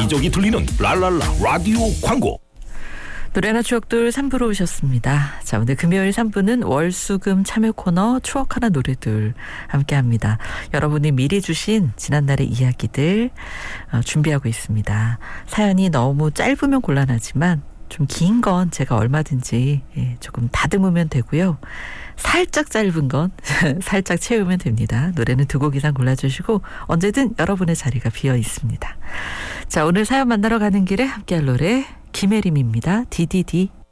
여기저기 들리는 랄랄라 라디오 광고. 노래나 추억들 3부로 오셨습니다. 자, 오늘 금요일 3부는 월수금 참여 코너 추억하나 노래들 함께합니다. 여러분이 미리 주신 지난날의 이야기들 준비하고 있습니다. 사연이 너무 짧으면 곤란하지만 좀 긴 건 제가 얼마든지 조금 다듬으면 되고요. 살짝 짧은 건 살짝 채우면 됩니다. 노래는 2곡 이상 골라주시고 언제든 여러분의 자리가 비어 있습니다. 자, 오늘 사연 만나러 가는 길에 함께할 노래 김혜림입니다. DDD.